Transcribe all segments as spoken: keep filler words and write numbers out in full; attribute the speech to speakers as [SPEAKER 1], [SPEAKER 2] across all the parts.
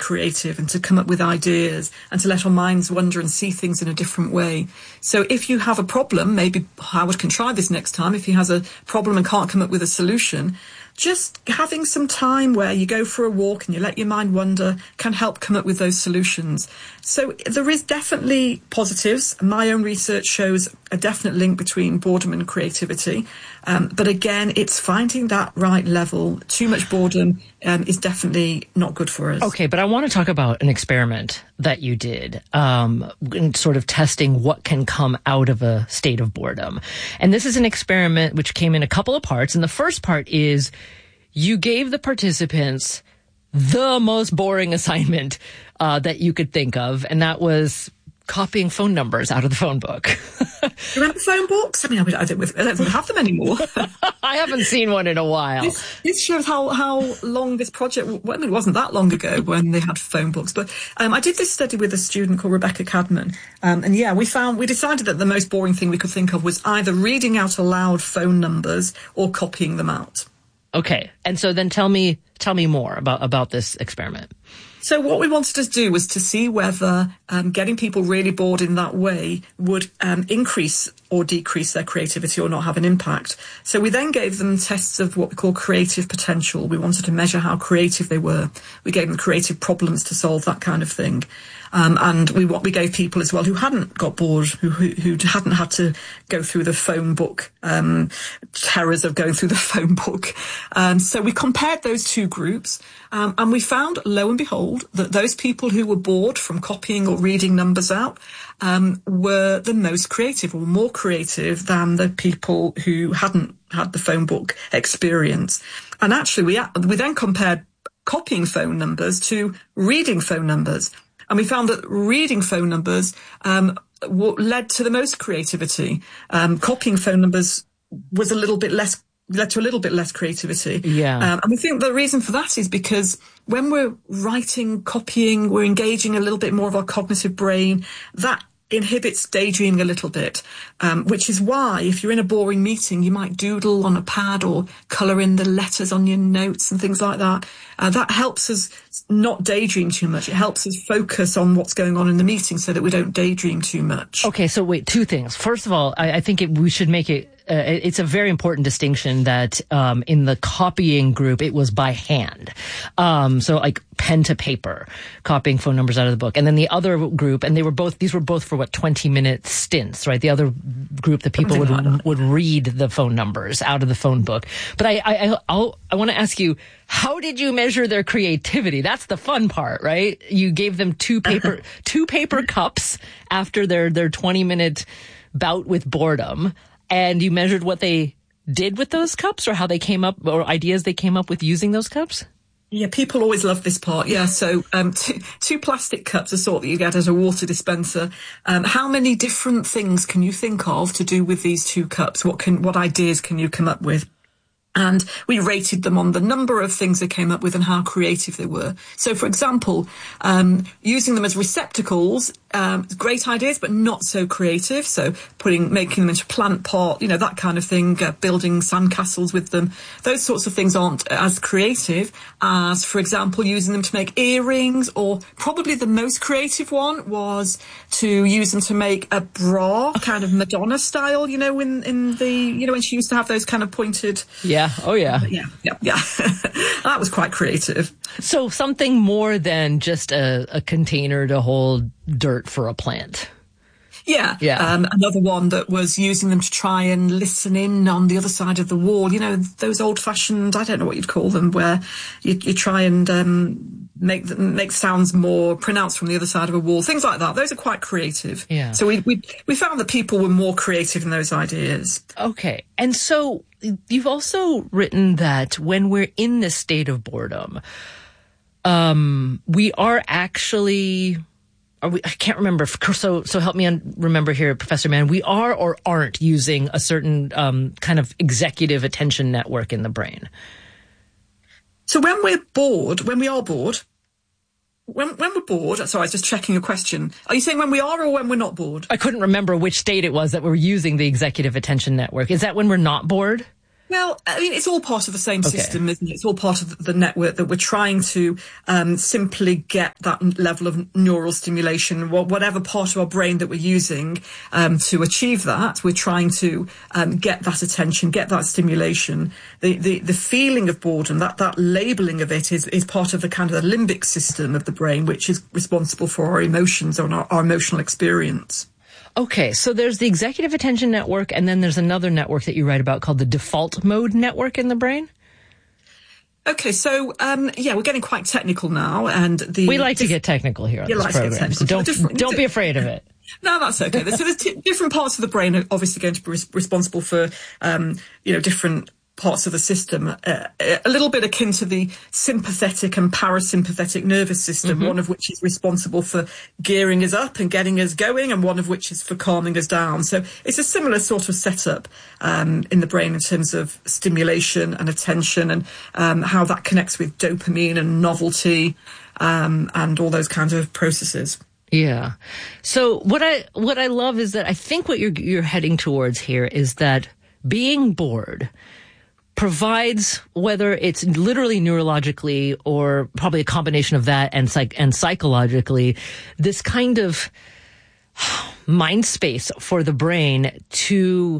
[SPEAKER 1] creative and to come up with ideas and to let our minds wander and see things in a different way. So if you have a problem, maybe Howard can try this next time, if he has a problem and can't come up with a solution, just having some time where you go for a walk and you let your mind wander can help come up with those solutions. So there is definitely positives. My own research shows a definite link between boredom and creativity. Um, but again, it's finding that right level. Too much boredom um, is definitely not good for us.
[SPEAKER 2] Okay, but I want to talk about an experiment that you did, um, in sort of testing what can come out of a state of boredom. And this is an experiment which came in a couple of parts. And the first part is you gave the participants the most boring assignment uh, that you could think of, and that was copying phone numbers out of the phone book.
[SPEAKER 1] You remember phone books? I mean, I don't, I don't have them anymore.
[SPEAKER 2] I haven't seen one in a while.
[SPEAKER 1] This, this shows how, how long this project, well, I mean, it wasn't that long ago when they had phone books, but um, I did this study with a student called Rebecca Cadman, um, and yeah, we found, we decided that the most boring thing we could think of was either reading out aloud phone numbers or copying them out.
[SPEAKER 2] Okay, and so then tell me, tell me more about, about this experiment.
[SPEAKER 1] So what we wanted to do was to see whether um, getting people really bored in that way would um, increase or decrease their creativity or not have an impact. So we then gave them tests of what we call creative potential. We wanted to measure how creative they were. We gave them creative problems to solve, that kind of thing. Um, and we what we gave people as well who hadn't got bored, who, who who hadn't had to go through the phone book um, terrors of going through the phone book. Um, so we compared those two groups, um, and we found, lo and behold, that those people who were bored from copying or reading numbers out um, were the most creative, or more creative than the people who hadn't had the phone book experience. And actually, we we then compared copying phone numbers to reading phone numbers. And we found that reading phone numbers um, w- led to the most creativity. Um, copying phone numbers was a little bit less, led to a little bit less creativity.
[SPEAKER 2] Yeah.
[SPEAKER 1] Um, and we think the reason for that is because when we're writing, copying, we're engaging a little bit more of our cognitive brain. That inhibits daydreaming a little bit, um, which is why if you're in a boring meeting, you might doodle on a pad or colour in the letters on your notes and things like that. Uh, that helps us not daydream too much. It helps us focus on what's going on in the meeting so that we don't daydream too much.
[SPEAKER 2] Okay, so wait, two things. First of all, I, I think it, we should make it, uh, it's a very important distinction that um, in the copying group, it was by hand. Um, so like pen to paper, copying phone numbers out of the book. And then the other group, and they were both, these were both for what, twenty minute stints, right? The other group, the people would, like would read the phone numbers out of the phone book. But I, I, I'll, I want to ask you, how did you measure their creativity? That's the fun part, right? You gave them two paper, two paper cups after their, their twenty minute bout with boredom, and you measured what they did with those cups, or how they came up, or ideas they came up with using those cups?
[SPEAKER 1] Yeah, people always love this part. Yeah, so um, two, two plastic cups, a sort that you get at a water dispenser. Um, how many different things can you think of to do with these two cups? What can, what ideas can you come up with? And we rated them on the number of things they came up with and how creative they were. So, for example, um, using them as receptacles, um, great ideas, but not so creative. So putting, making them into a plant pot, you know, that kind of thing, uh, building sandcastles with them. Those sorts of things aren't as creative as, for example, using them to make earrings, or probably the most creative one was to use them to make a bra, kind of Madonna style, you know, in, in the, you know, when she used to have those kind of pointed...
[SPEAKER 2] Yeah. Oh, yeah.
[SPEAKER 1] Yeah, yeah, yeah. That was quite creative.
[SPEAKER 2] So something more than just a, a container to hold dirt for a plant.
[SPEAKER 1] Yeah.
[SPEAKER 2] Yeah.
[SPEAKER 1] Um, another one that was using them to try and listen in on the other side of the wall. You know, those old-fashioned, I don't know what you'd call them, where you, you try and um, make the, make sounds more pronounced from the other side of a wall. Things like that. Those are quite creative.
[SPEAKER 2] Yeah.
[SPEAKER 1] So we we we found that people were more creative in those ideas.
[SPEAKER 2] Okay. And so you've also written that when we're in this state of boredom, um, we are actually... Are we, I can't remember. So, so help me un- remember here, Professor Mann. We are or aren't using a certain um, kind of executive attention network in the brain.
[SPEAKER 1] So when we're bored, when we are bored, when when we're bored. Sorry, I was just checking a question. Are you saying when we are or when we're not bored?
[SPEAKER 2] I couldn't remember which state it was that we're using the executive attention network. Is that when we're not bored?
[SPEAKER 1] Well, I mean, it's all part of the same
[SPEAKER 2] Okay.
[SPEAKER 1] system, isn't it? It's all part of the network that we're trying to um, simply get that level of neural stimulation, whatever part of our brain that we're using um, to achieve that. We're trying to um, get that attention, get that stimulation. The, the, the feeling of boredom, that, that labeling of it is, is part of the kind of the limbic system of the brain, which is responsible for our emotions and our, our emotional experience.
[SPEAKER 2] Okay, so there's the executive attention network, and then there's another network that you write about called the default mode network in the brain.
[SPEAKER 1] Okay, so um, yeah, we're getting quite technical now, and the
[SPEAKER 2] we like to get technical here on
[SPEAKER 1] you
[SPEAKER 2] this
[SPEAKER 1] like to get
[SPEAKER 2] program, so
[SPEAKER 1] technical.
[SPEAKER 2] don't
[SPEAKER 1] Different-
[SPEAKER 2] don't be afraid of it.
[SPEAKER 1] No, that's okay. So there's t- different parts of the brain are obviously going to be res- responsible for, um, you know, different parts of the system, uh, a little bit akin to the sympathetic and parasympathetic nervous system, mm-hmm. one of which is responsible for gearing us up and getting us going, and one of which is for calming us down. So it's a similar sort of setup um, in the brain in terms of stimulation and attention, and um, how that connects with dopamine and novelty um, and all those kinds of processes.
[SPEAKER 2] Yeah. So what I what I love is that I think what you're you're heading towards here is that being bored provides, whether it's literally neurologically or probably a combination of that and psych and psychologically, this kind of mind space for the brain to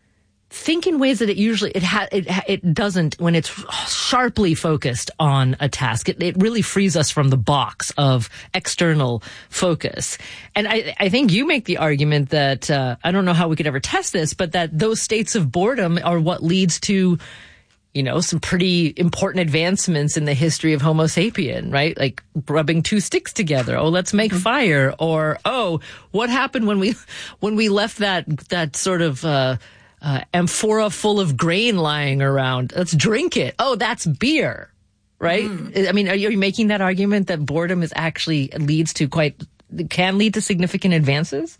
[SPEAKER 2] think in ways that it usually it ha- it it doesn't when it's sharply focused on a task. It, it really frees us from the box of external focus. And I I think you make the argument that uh, I don't know how we could ever test this, but that those states of boredom are what leads to, you know, some pretty important advancements in the history of Homo sapien, right? Like rubbing two sticks together. Oh, let's make mm-hmm. fire. Or, oh, what happened when we when we left that that sort of uh Uh, amphora full of grain lying around? Let's drink it. Oh, that's beer, right? Mm. I mean, are you making that argument that boredom is actually leads to quite, can lead to significant advances?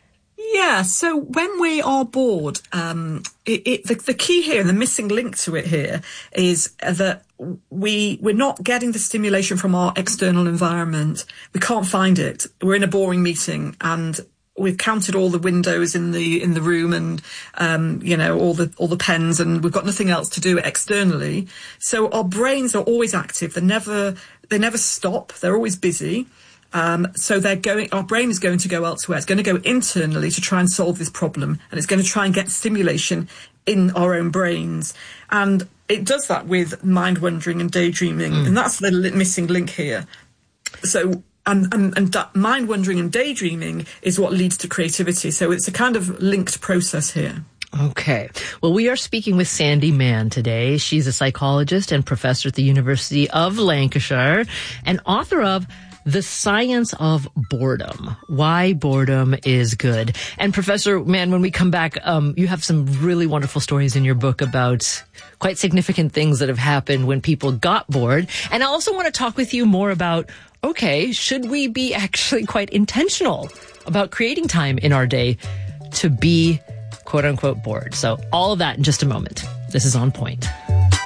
[SPEAKER 1] Yeah. So when we are bored, um, it, it, the, the key here and the missing link to it here is that we, we're not getting the stimulation from our external environment. We can't find it. We're in a boring meeting and we've counted all the windows in the in the room and um you know all the all the pens, and we've got nothing else to do externally. So our brains are always active. They never they never stop. They're always busy. Um so they're going our brain is going to go elsewhere. It's going to go internally to try and solve this problem, and it's going to try and get stimulation in our own brains. And it does that with mind wandering and daydreaming, mm. and that's the li- missing link here. So And, and, and that mind wandering and daydreaming is what leads to creativity. So it's a kind of linked process here.
[SPEAKER 2] Okay. Well, we are speaking with Sandi Mann today. She's a psychologist and professor at the University of Lancashire and author of The Science of Boredom, Why Boredom is Good. And Professor Mann, when we come back, um, you have some really wonderful stories in your book about quite significant things that have happened when people got bored. And I also want to talk with you more about, okay, should we be actually quite intentional about creating time in our day to be quote unquote bored? So all of that in just a moment. This is On Point.